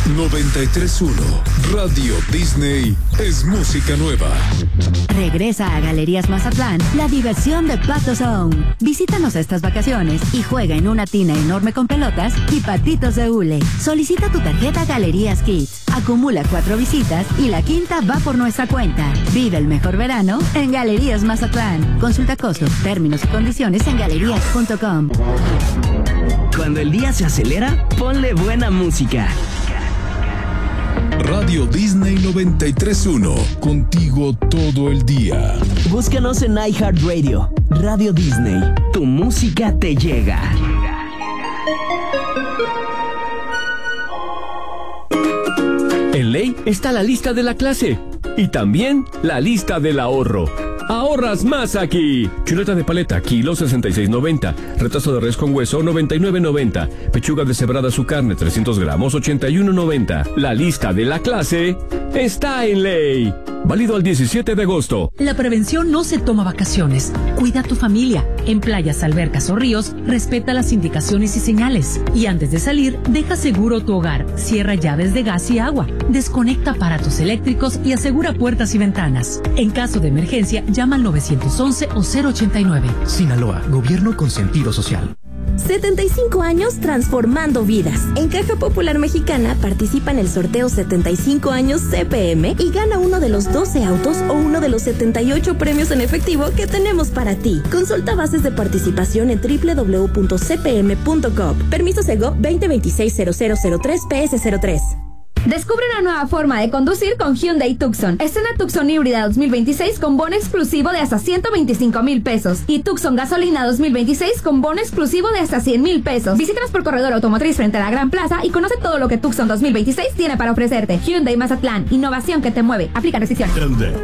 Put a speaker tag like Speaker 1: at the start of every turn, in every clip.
Speaker 1: 93.1 Radio Disney es música nueva.
Speaker 2: Regresa a Galerías Mazatlán la diversión de Pato Zone. Visítanos estas vacaciones y juega en una tina enorme con pelotas y patitos de hule. Solicita tu tarjeta Galerías Kids. Acumula 4 visitas y la quinta va por nuestra cuenta. Vive el mejor verano en Galerías Mazatlán. Consulta costos, términos y condiciones en galerías.com.
Speaker 3: Cuando el día se acelera, ponle buena música.
Speaker 1: Radio Disney 93.1, contigo todo el día.
Speaker 3: Búscanos en iHeartRadio. Radio Disney, tu música te llega.
Speaker 4: En ley está la lista de la clase y también la lista del ahorro. Ahorras más aquí. Chuleta de paleta, kilo 66.90. Retazo de res con hueso, 99.90. Pechuga deshebrada su carne, 300 gramos, 81.90. La lista de la clase está en ley. Válido al 17 de agosto.
Speaker 5: La prevención no se toma vacaciones. Cuida a tu familia. En playas, albercas o ríos, respeta las indicaciones y señales. Y antes de salir, deja seguro tu hogar. Cierra llaves de gas y agua. Desconecta aparatos eléctricos y asegura puertas y ventanas. En caso de emergencia, llama al 911 o 089.
Speaker 6: Sinaloa, gobierno con sentido social.
Speaker 7: 75 años transformando vidas. En Caja Popular Mexicana participa en el sorteo 75 años CPM y gana uno de los 12 autos o uno de los 78 premios en efectivo que tenemos para ti. Consulta bases de participación en www.cpm.gov. Permiso Segov 2026-0003-PS03.
Speaker 8: Descubre una nueva forma de conducir con Hyundai Tucson. Estrena Tucson híbrida 2026 con bono exclusivo de hasta 125,000 pesos. Y Tucson gasolina 2026 con bono exclusivo de hasta 100,000 pesos. Visítanos por Corredor Automotriz frente a la Gran Plaza y conoce todo lo que Tucson 2026 tiene para ofrecerte. Hyundai Mazatlán, innovación que te mueve. Aplica restricciones.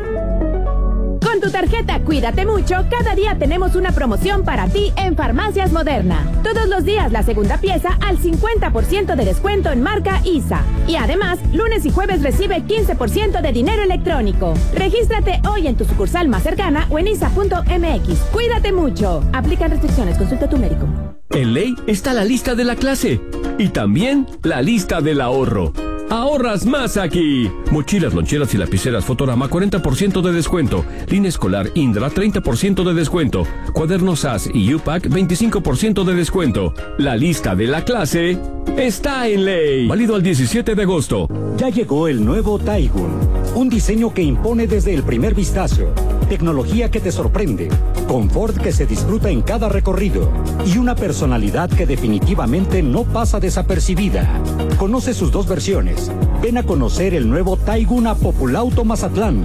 Speaker 9: Con tu tarjeta Cuídate Mucho, cada día tenemos una promoción para ti en Farmacias Moderna. Todos los días la segunda pieza al 50% de descuento en marca ISA. Y además, lunes y jueves recibe 15% de dinero electrónico. Regístrate hoy en tu sucursal más cercana o en isa.mx. Cuídate mucho. Aplican restricciones. Consulta a tu médico.
Speaker 4: En ley está la lista de la clase y también la lista del ahorro. Ahorras más aquí. Mochilas, loncheras y lapiceras Fotorama 40% de descuento. Línea escolar Indra 30% de descuento. Cuadernos SAS y UPAC 25% de descuento. La lista de la clase está en ley. Válido al 17 de agosto.
Speaker 10: Ya llegó el nuevo Taigun. Un diseño que impone desde el primer vistazo. Tecnología que te sorprende. Confort que se disfruta en cada recorrido. Y una personalidad que definitivamente no pasa desapercibida. Conoce sus dos versiones. Ven a conocer el nuevo Taigun a Populauto Mazatlán.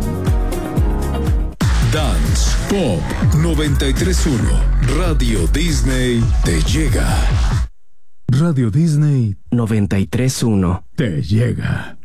Speaker 1: Dance Pop 93.1 Radio Disney te llega.
Speaker 6: Radio Disney
Speaker 3: 93.1
Speaker 6: te llega.